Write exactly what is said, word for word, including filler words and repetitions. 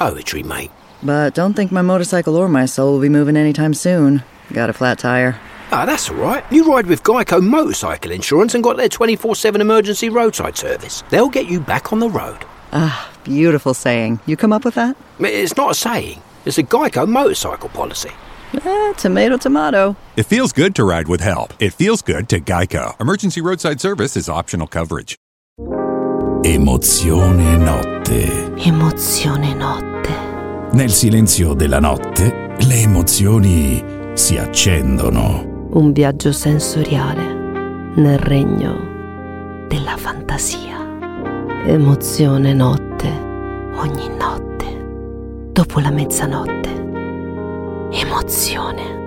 poetry, mate. But don't think my motorcycle or my soul will be moving anytime soon. Got a flat tire. Ah, that's all right. You ride with Geico Motorcycle Insurance and got their twenty-four seven emergency roadside service. They'll get you back on the road. Ah, beautiful saying. You come up with that? It's not a saying. It's a Geico motorcycle policy. Eh, tomato, tomato. It feels good to ride with help. It feels good to Geico. Emergency roadside service is optional coverage. Emozione notte. Emozione notte. Nel silenzio della notte, le emozioni si accendono. Un viaggio sensoriale nel regno della fantasia. Emozione notte. Ogni notte. Dopo la mezzanotte. Emozione.